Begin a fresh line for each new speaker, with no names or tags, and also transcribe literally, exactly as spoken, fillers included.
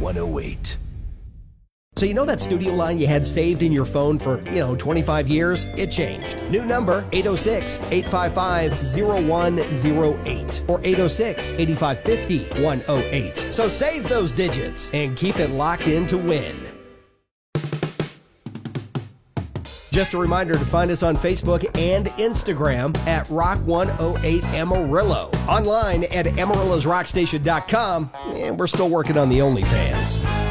one oh eight. So you know that studio line you had saved in your phone for, you know, twenty-five years? It changed. New number, eight oh six, eight five five, oh one oh eight or eight oh six, eight five five oh, one oh eight. So save those digits and keep it locked in to win. Just a reminder to find us on Facebook and Instagram at Rock one oh eight Amarillo. Online at amarillos rock station dot com, and we're still working on the OnlyFans.